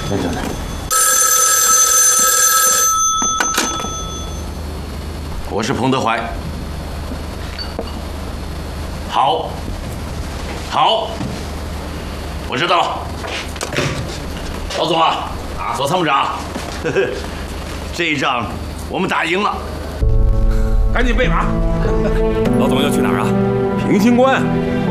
在这呢。我是彭德怀。好，好，我知道了。老总啊，左参谋长，这一仗我们打赢了。 赶紧备马。 老总要去哪儿啊？ 平型关。